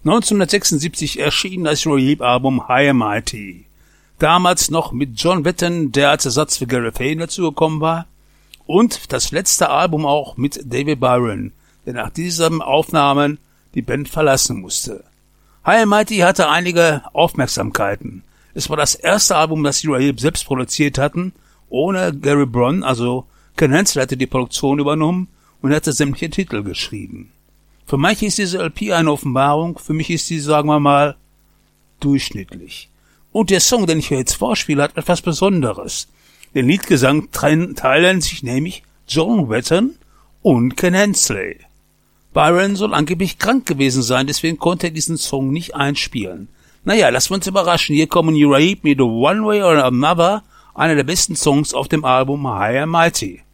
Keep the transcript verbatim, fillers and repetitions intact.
neunzehnhundertsechsundsiebzig erschien das Uriah-Album High and Mighty. Damals noch mit John Wetton, der als Ersatz für Gareth Hayne dazugekommen war. Und das letzte Album auch mit David Byron, der nach diesen Aufnahmen die Band verlassen musste. High and Mighty hatte einige Aufmerksamkeiten. Es war das erste Album, das die Uriah selbst produziert hatten, ohne Gary Bron, also Ken Hensel hatte die Produktion übernommen und hatte sämtliche Titel geschrieben. Für manche ist diese L P eine Offenbarung, für mich ist sie, sagen wir mal, durchschnittlich. Und der Song, den ich hier jetzt vorspiele, hat etwas Besonderes. Den Liedgesang teilen sich nämlich John Wetton und Ken Hensley. Byron soll angeblich krank gewesen sein, deswegen konnte er diesen Song nicht einspielen. Naja, lassen wir uns überraschen. Hier kommen Uriah mit The One Way or Another, einer der besten Songs auf dem Album High and Mighty.